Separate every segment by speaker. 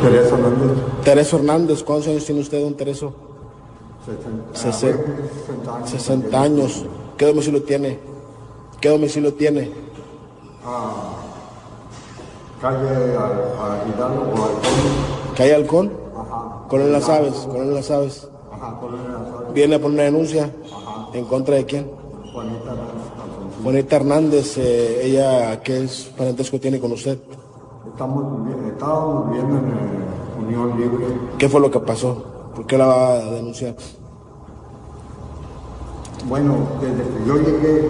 Speaker 1: Teresa Hernández.
Speaker 2: Teresa Hernández, ¿cuántos años tiene usted, don Tereso? 60 años. ¿Qué domicilio tiene?
Speaker 1: Calle Hidalgo o Halcón.
Speaker 2: ¿Calle Halcón?
Speaker 1: Ajá.
Speaker 2: Coronel Las Aves.
Speaker 1: Ajá, Coronel Las Aves.
Speaker 2: ¿Viene a poner una denuncia?
Speaker 1: Ajá.
Speaker 2: ¿En contra de quién?
Speaker 1: Juanita Hernández.
Speaker 2: Juanita Hernández, ella, ¿qué parentesco tiene con usted?
Speaker 1: Estábamos viviendo en Unión Libre.
Speaker 2: ¿Qué fue lo que pasó? ¿Por qué la va a denunciar?
Speaker 1: Bueno, desde que yo llegué,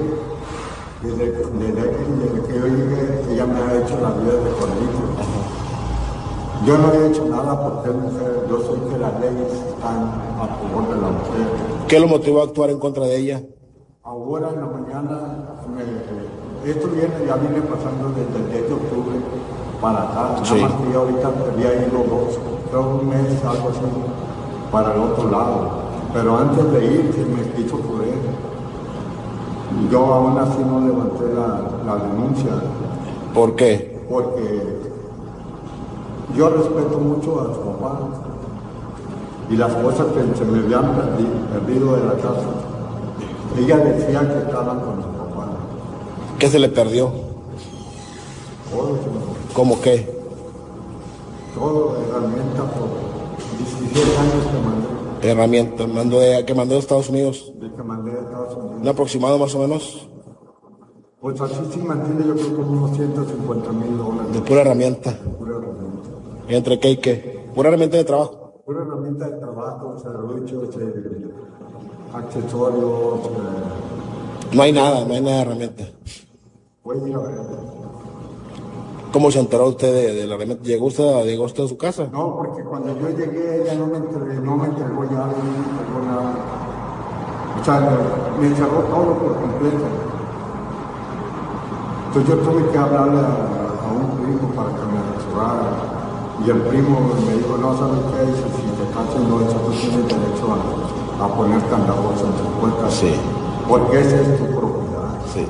Speaker 1: ella me ha hecho la vida de conmigo. Yo no he hecho nada por ser mujer, yo sé que las leyes están a favor de la mujer.
Speaker 2: ¿Qué lo motivó a actuar en contra de ella?
Speaker 1: Ahora en la mañana, esto ya viene pasando desde el 10 de octubre para acá,
Speaker 2: sí.
Speaker 1: Nada más que yo ahorita había ido un mes, algo así, para el otro lado. Pero antes de ir, se me quiso correr. Yo aún así no levanté la denuncia.
Speaker 2: ¿Por qué?
Speaker 1: Porque yo respeto mucho a su papá y las cosas que se me habían perdido de la casa. Ella decía que estaban con su papá.
Speaker 2: ¿Qué se le perdió?
Speaker 1: Todo,
Speaker 2: ¿Cómo qué?
Speaker 1: todo, herramienta por 17 años que mandé.
Speaker 2: Herramienta, que mandó de Estados Unidos.
Speaker 1: De que mandé de Estados Unidos.
Speaker 2: ¿Un aproximado más o menos?
Speaker 1: Pues así sí mantiene, yo creo que unos $150,000.
Speaker 2: De pura herramienta.
Speaker 1: De pura herramienta.
Speaker 2: ¿Entre qué y qué? Pura herramienta de trabajo.
Speaker 1: Pura herramienta de trabajo, serruchos, accesorios.
Speaker 2: No hay nada de herramienta.
Speaker 1: Voy a ir a ver.
Speaker 2: ¿Cómo se enteró usted de la herramienta? ¿Llegó usted a su casa?
Speaker 1: No, porque cuando yo llegué ella no me entregó llave, no me entregó nada. O sea, me encerró todo por completo. Entonces yo tuve que hablarle a un primo para que me asesorara. Y el primo me dijo, no, ¿sabes qué? Dice, si te estás haciendo eso, tú tienes derecho a poner candados en tu puerta.
Speaker 2: Sí.
Speaker 1: Porque esa es tu propiedad.
Speaker 2: Sí.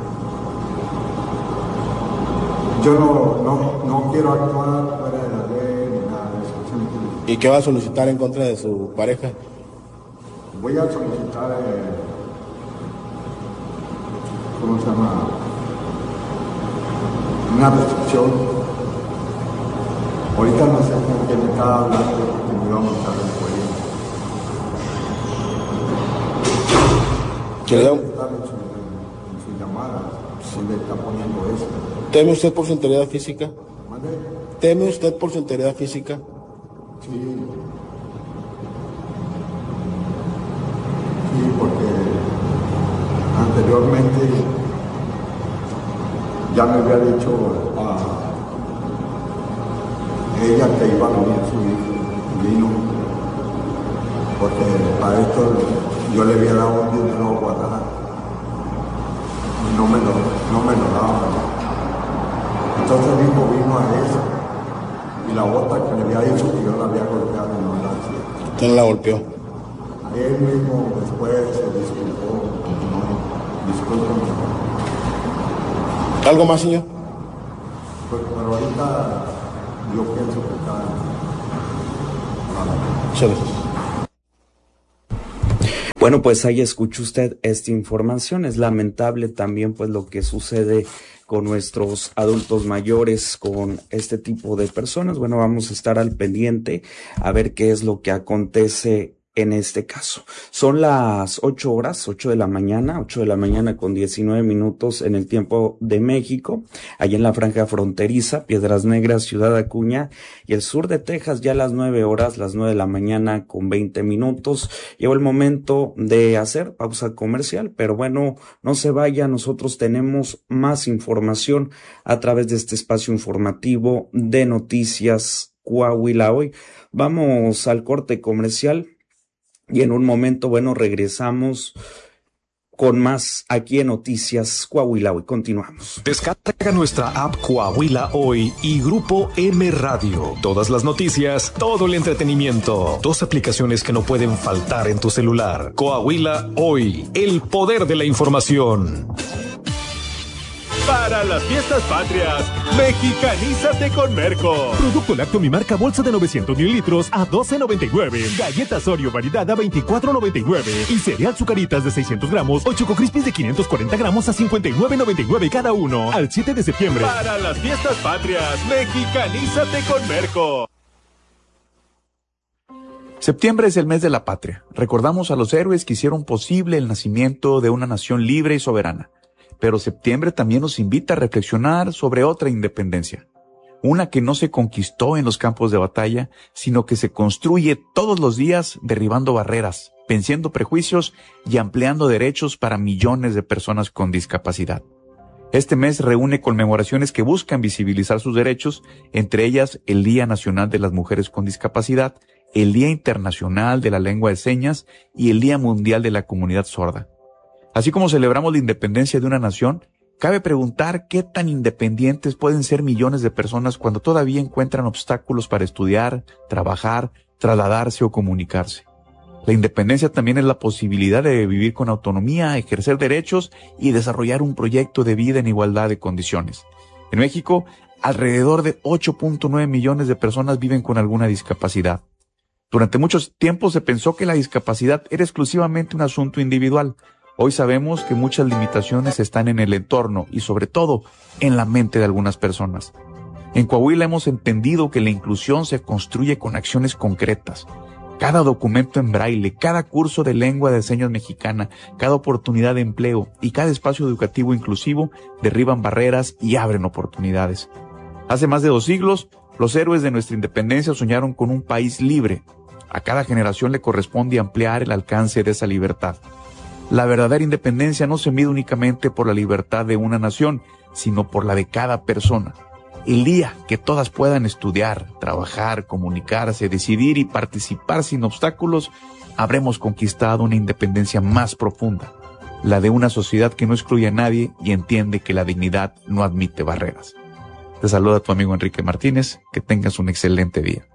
Speaker 1: Yo no quiero actuar fuera de la ley ni nada de eso.
Speaker 2: ¿Y qué va a solicitar en contra de su pareja?
Speaker 1: Voy a solicitar, ¿cómo se llama? Una restricción. Ahorita no sé con quién me estaba hablando, que me iba a montar el cuello.
Speaker 2: ¿Quiere
Speaker 1: estar en su llamada, donde está poniendo eso.
Speaker 2: ¿Teme usted por su integridad física?
Speaker 1: ¿Mande?
Speaker 2: ¿Teme usted por su integridad física?
Speaker 1: Sí. Sí, porque anteriormente ya me había dicho a ella que iba a venir su hijo, vino, porque para esto yo le había dado un dinero a guardar y no me lo daba. Entonces el hijo vino a eso y la otra que le había dicho que yo la había golpeado no la hacía.
Speaker 2: ¿Usted no la golpeó?
Speaker 1: Él mismo después se disculpó. Discúlpame.
Speaker 2: ¿Algo más, señor?
Speaker 1: Pues, pero ahorita yo pienso que está...
Speaker 2: Muchas gracias.
Speaker 3: Bueno, pues ahí escucha usted esta información. Es lamentable también pues lo que sucede con nuestros adultos mayores, con este tipo de personas. Bueno, vamos a estar al pendiente a ver qué es lo que acontece en este caso. Son las 8 de la mañana con 19 minutos en el tiempo de México, allá en la franja fronteriza, Piedras Negras, Ciudad Acuña y el sur de Texas, ya a las 9 de la mañana con 20 minutos. Llegó el momento de hacer pausa comercial, pero bueno, no se vaya, nosotros tenemos más información a través de este espacio informativo de Noticias Coahuila Hoy. Vamos al corte comercial. Y en un momento, bueno, regresamos con más aquí en Noticias Coahuila Hoy. Continuamos.
Speaker 4: Descarga nuestra app Coahuila Hoy y Grupo M Radio. Todas las noticias, todo el entretenimiento. 2 aplicaciones que no pueden faltar en tu celular. Coahuila Hoy, el poder de la información.
Speaker 5: Para las fiestas patrias, mexicanízate con Merco. Producto lácteo mi marca bolsa de 900 mililitros a $12.99. Galletas Oreo variedad a $24.99. Y cereal Zucaritas de 600 gramos o Choco Crispies de 540 gramos a $59.99 cada uno. Al 7 de septiembre. Para las fiestas patrias, mexicanízate con Merco.
Speaker 6: Septiembre es el mes de la patria. Recordamos a los héroes que hicieron posible el nacimiento de una nación libre y soberana. Pero septiembre también nos invita a reflexionar sobre otra independencia. Una que no se conquistó en los campos de batalla, sino que se construye todos los días derribando barreras, venciendo prejuicios y ampliando derechos para millones de personas con discapacidad. Este mes reúne conmemoraciones que buscan visibilizar sus derechos, entre ellas el Día Nacional de las Mujeres con Discapacidad, el Día Internacional de la Lengua de Señas y el Día Mundial de la Comunidad Sorda. Así como celebramos la independencia de una nación, cabe preguntar qué tan independientes pueden ser millones de personas cuando todavía encuentran obstáculos para estudiar, trabajar, trasladarse o comunicarse. La independencia también es la posibilidad de vivir con autonomía, ejercer derechos y desarrollar un proyecto de vida en igualdad de condiciones. En México, alrededor de 8.9 millones de personas viven con alguna discapacidad. Durante muchos tiempos se pensó que la discapacidad era exclusivamente un asunto individual. Hoy sabemos que muchas limitaciones están en el entorno y sobre todo en la mente de algunas personas. En Coahuila hemos entendido que la inclusión se construye con acciones concretas. Cada documento en braille, cada curso de lengua de señas mexicana, cada oportunidad de empleo y cada espacio educativo inclusivo derriban barreras y abren oportunidades. Hace más de 2 siglos, los héroes de nuestra independencia soñaron con un país libre. A cada generación le corresponde ampliar el alcance de esa libertad. La verdadera independencia no se mide únicamente por la libertad de una nación, sino por la de cada persona. El día que todas puedan estudiar, trabajar, comunicarse, decidir y participar sin obstáculos, habremos conquistado una independencia más profunda, la de una sociedad que no excluye a nadie y entiende que la dignidad no admite barreras. Te saluda tu amigo Enrique Martínez, que tengas un excelente día.